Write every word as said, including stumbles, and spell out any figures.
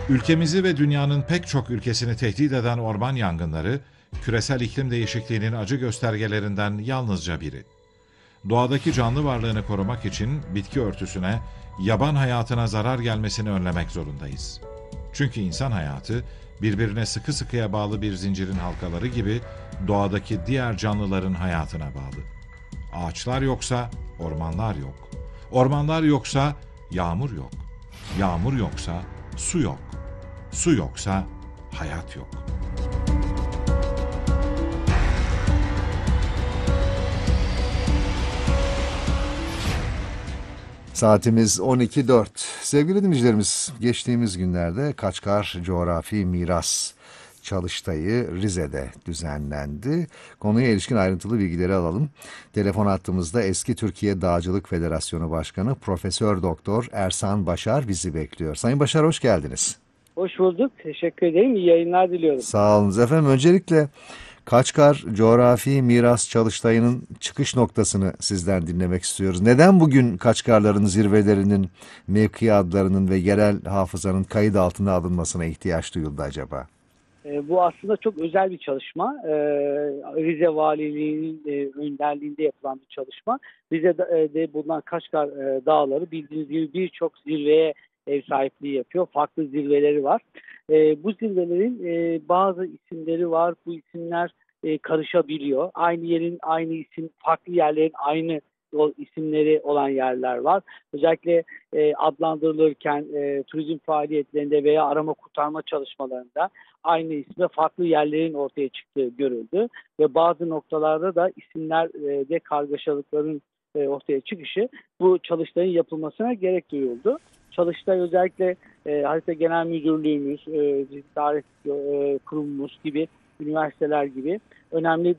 Ülkemizi ve dünyanın pek çok ülkesini tehdit eden orman yangınları, küresel iklim değişikliğinin acı göstergelerinden yalnızca biri. Doğadaki canlı varlığını korumak için bitki örtüsüne, yaban hayatına zarar gelmesini önlemek zorundayız. Çünkü insan hayatı, birbirine sıkı sıkıya bağlı bir zincirin halkaları gibi doğadaki diğer canlıların hayatına bağlı. Ağaçlar yoksa ormanlar yok. Ormanlar yoksa yağmur yok. Yağmur yoksa su yok. Su yoksa hayat yok. Saatimiz on iki dört. Sevgili dinleyicilerimiz, geçtiğimiz günlerde Kaçkar Coğrafi Miras Çalıştayı Rize'de düzenlendi. Konuya ilişkin ayrıntılı bilgileri alalım. Telefon hattımızda eski Türkiye Dağcılık Federasyonu Başkanı Profesör Doktor Ersan Başar bizi bekliyor. Sayın Başar, hoş geldiniz. Hoş bulduk. Teşekkür ederim. İyi yayınlar diliyorum. Sağ olun efendim. Öncelikle Kaçkar Coğrafi Miras Çalıştayı'nın çıkış noktasını sizden dinlemek istiyoruz. Neden bugün Kaçkarların zirvelerinin, mevki adlarının ve yerel hafızanın kayıt altına alınmasına ihtiyaç duyuldu acaba? E, bu aslında çok özel bir çalışma. E, Rize Valiliği'nin e, önderliğinde yapılan bir çalışma. Rize'de bulunan Kaçkar e, Dağları bildiğiniz gibi birçok zirveye ev sahipliği yapıyor. Farklı zirveleri var. E, bu zirvelerin e, bazı isimleri var. Bu isimler e, karışabiliyor. Aynı yerin aynı isim, farklı yerlerin aynı o isimleri olan yerler var. Özellikle e, adlandırılırken e, turizm faaliyetlerinde veya arama kurtarma çalışmalarında aynı isme farklı yerlerin ortaya çıktığı görüldü. Ve bazı noktalarda da isimlerde kargaşalıkların e, ortaya çıkışı bu çalıştayın yapılmasına gerek duyuldu. Çalıştay özellikle e, Harita Genel Müdürlüğümüz, e, Tarih e, Kurumumuz gibi, üniversiteler gibi önemli